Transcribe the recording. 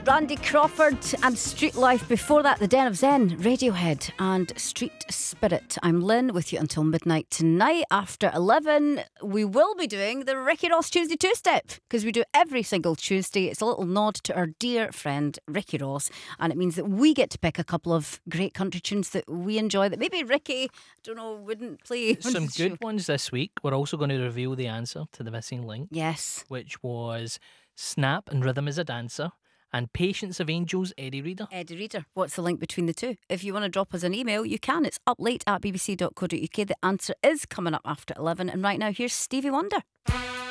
Randy Crawford and Street Life. Before that, The Den of Zen, Radiohead and Street Spirit. I'm Lynn with you until midnight tonight. After 11, we will be doing the Ricky Ross Tuesday Two-Step, because we do every single Tuesday. It's a little nod to our dear friend Ricky Ross, and it means that we get to pick a couple of great country tunes that we enjoy that maybe Ricky, I don't know, wouldn't play. Some good ones this week. We're also going to reveal the answer to the missing link. Yes. Which was Snap and Rhythm is a Dancer and Patience of Angels, Eddie Reader. Eddie Reader. What's the link between the two? If you want to drop us an email, you can. It's uplate@bbc.co.uk. The answer is coming up after 11. And right now, here's Stevie Wonder.